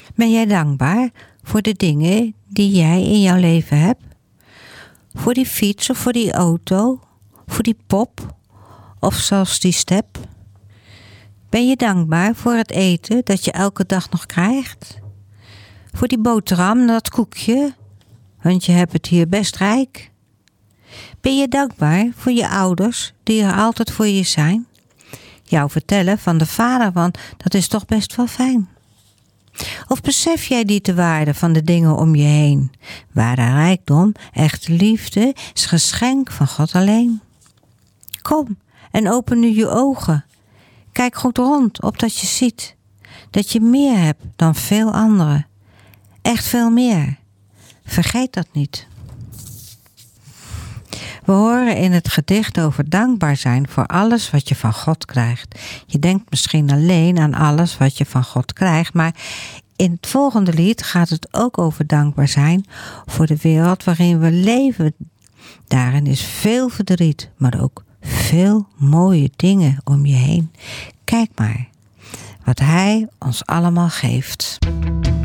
Ben jij dankbaar voor de dingen die jij in jouw leven hebt? Voor die fiets of voor die auto? Voor die pop? Of zelfs die step? Ben je dankbaar voor het eten dat je elke dag nog krijgt? Voor die boterham en dat koekje? Want je hebt het hier best rijk. Ben je dankbaar voor je ouders die er altijd voor je zijn? Jou vertellen van de vader, want dat is toch best wel fijn. Of besef jij niet de waarde van de dingen om je heen? Ware rijkdom, echte liefde is geschenk van God alleen. Kom en open nu je ogen. Kijk goed rond, opdat je ziet dat je meer hebt dan veel anderen. Echt veel meer. Vergeet dat niet. We horen in het gedicht over dankbaar zijn voor alles wat je van God krijgt. Je denkt misschien alleen aan alles wat je van God krijgt, maar in het volgende lied gaat het ook over dankbaar zijn voor de wereld waarin we leven. Daarin is veel verdriet, maar ook veel mooie dingen om je heen. Kijk maar wat Hij ons allemaal geeft.